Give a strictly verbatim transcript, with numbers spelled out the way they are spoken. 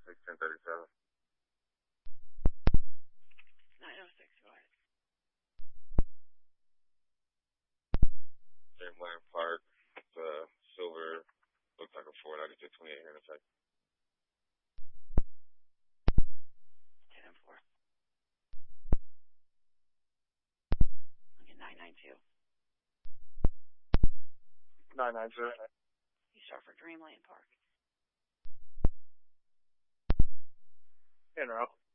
six, ten thirty-seven. nine oh six, go ahead. Dreamland Park, the silver, looks like a Ford. I get to twenty-eight here in a second. ten four. Look at nine nine two. nine nine two. You start for Dreamland Park. In row.